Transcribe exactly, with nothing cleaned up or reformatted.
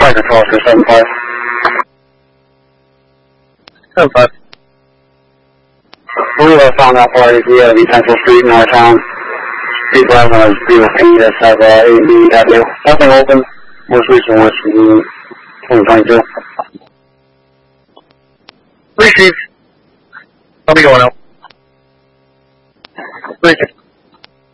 Fire Control for seven five. seven five. We have found out parties. We have East Central Street in our town. People have uh, people that have uh, A B Avenue. Nothing open. Most recent was from twenty twenty-two. Receive. I'll be going out.